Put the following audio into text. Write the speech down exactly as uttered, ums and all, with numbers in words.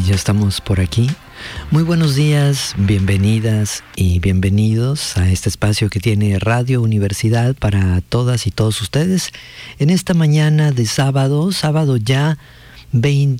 ya estamos por aquí. Muy buenos días, bienvenidas y bienvenidos a este espacio que tiene Radio Universidad para todas y todos ustedes en esta mañana de sábado, sábado ya